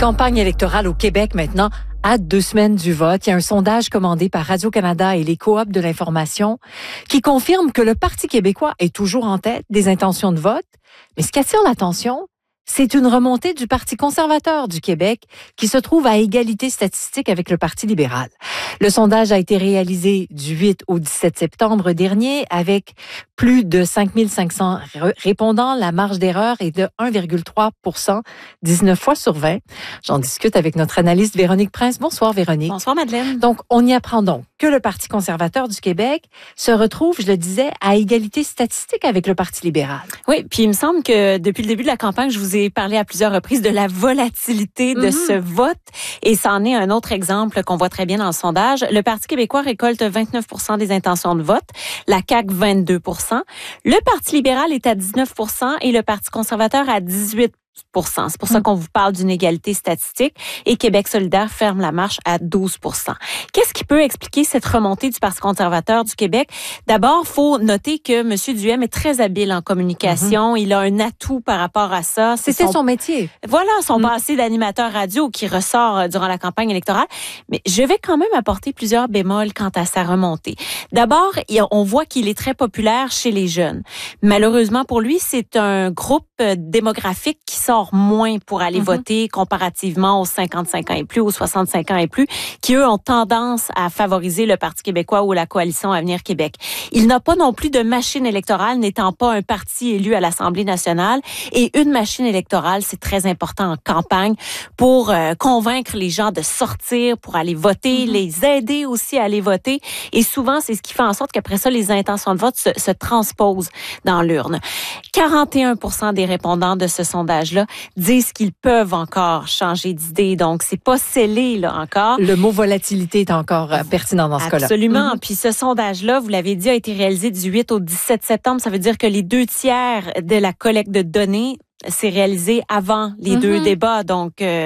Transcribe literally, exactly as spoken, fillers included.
Campagne électorale au Québec maintenant, à deux semaines du vote. Il y a un sondage commandé par Radio-Canada et les coops de l'information qui confirme que le Parti québécois est toujours en tête des intentions de vote. Mais ce qui attire l'attention, c'est une remontée du Parti conservateur du Québec qui se trouve à égalité statistique avec le Parti libéral. Le sondage a été réalisé du huit au dix-sept septembre dernier avec plus de cinq mille cinq cents répondants. La marge d'erreur est de un virgule trois pour cent, dix-neuf fois sur vingt. J'en discute avec notre analyste Véronique Prince. Bonsoir Véronique. Bonsoir Madeleine. Donc, on y apprend donc que le Parti conservateur du Québec se retrouve, je le disais, à égalité statistique avec le Parti libéral. Oui, puis il me semble que depuis le début de la campagne, je vous ai parlé à plusieurs reprises de la volatilité de mm-hmm. ce vote. Et c'en est un autre exemple qu'on voit très bien dans le sondage. Le Parti québécois récolte vingt-neuf pour cent des intentions de vote, la C A Q vingt-deux pour cent. Le Parti libéral est à dix-neuf pour cent et le Parti conservateur à dix-huit pour cent. C'est pour ça qu'on vous parle d'une égalité statistique. Et Québec solidaire ferme la marche à douze pour cent. Qu'est-ce qui peut expliquer cette remontée du Parti conservateur du Québec? D'abord, faut noter que M. Duhem est très habile en communication. Mm-hmm. Il a un atout par rapport à ça. C'est C'était son, son métier. Voilà, son mm. passé d'animateur radio qui ressort durant la campagne électorale. Mais je vais quand même apporter plusieurs bémols quant à sa remontée. D'abord, on voit qu'il est très populaire chez les jeunes. Malheureusement pour lui, c'est un groupe démographique qui sort moins pour aller mm-hmm. voter comparativement aux cinquante-cinq ans et plus, aux soixante-cinq ans et plus, qui, eux, ont tendance à favoriser le Parti québécois ou la coalition Avenir Québec. Il n'a pas non plus de machine électorale, n'étant pas un parti élu à l'Assemblée nationale. Et une machine électorale, c'est très important en campagne pour euh, convaincre les gens de sortir, pour aller voter, mm-hmm. les aider aussi à aller voter. Et souvent, c'est ce qui fait en sorte qu'après ça, les intentions de vote se, se transposent dans l'urne. quarante et un pour cent des répondants de ce sondage-là disent qu'ils peuvent encore changer d'idée. Donc, c'est pas scellé, là, encore. Le mot volatilité est encore euh, pertinent dans ce cas-là. Absolument. Mm-hmm. Puis ce sondage-là, vous l'avez dit, a été réalisé du huit au dix-sept septembre. Ça veut dire que les deux tiers de la collecte de données s'est réalisé avant les mm-hmm. deux débats. Donc, euh,